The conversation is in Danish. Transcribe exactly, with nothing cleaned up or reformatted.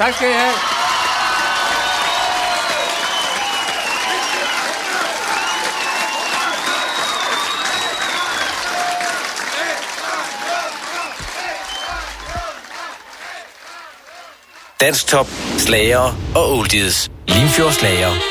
Tak skal I have. Dansk Top, slager og oldies. Limfjords Slager.